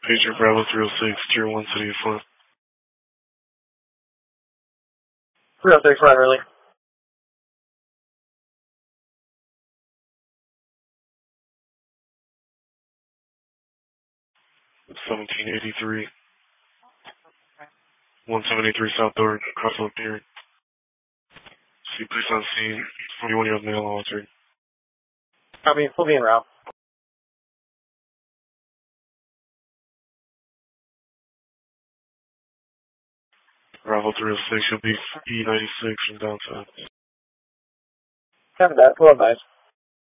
Patriot Bravo 306, Tier 1 City of Flint. 306, right, really. $17.83. 173 South Door, Crossroad Pier. See police on scene. 41-year-old male altered. Copy, full be en route. Bravo 306, you'll be E96 from downtown. Copy that, 12 nice.